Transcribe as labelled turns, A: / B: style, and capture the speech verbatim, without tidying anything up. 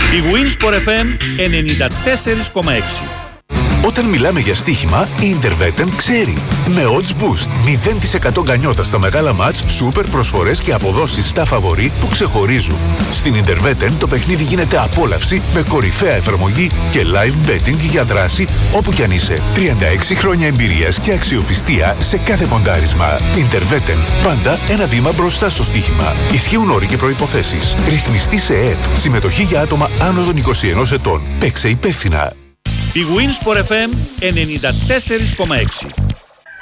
A: Η Winsport εφ εμ ενενήντα τέσσερα κόμμα έξι.
B: Όταν μιλάμε για στοίχημα, η Interveten ξέρει. Με odds boost, μηδέν τοις εκατό γκανιότα στα μεγάλα μάτς, σούπερ προσφορές και αποδόσεις στα φαβορί που ξεχωρίζουν. Στην Interveten το παιχνίδι γίνεται απόλαυση με κορυφαία εφαρμογή και live betting για δράση όπου κι αν είσαι. τριάντα έξι χρόνια εμπειρίας και αξιοπιστία σε κάθε ποντάρισμα. Interveten, πάντα ένα βήμα μπροστά στο στοίχημα. Ισχύουν όροι και προϋποθέσεις. Ρυθμιστή σε ΕΕΠ. Συμμετοχή για άτομα άνω των είκοσι ενός ετών. Παίξε υπεύθυνα.
A: Η Winsport εφ εμ ενενήντα τέσσερα κόμμα έξι.